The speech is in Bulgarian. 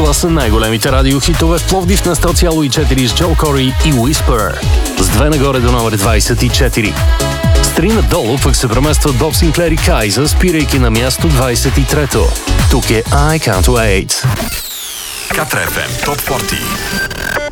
Това са най-големите радиохитове в Пловдив на 100,4 с Джо Кори и Whisper. С 2 нагоре до номер 24. С 3 надолу пък се преместват Боб Синклер и Кайза, спирайки на място 23-то. Тук е I Can't Wait. Катра FM Топ 40.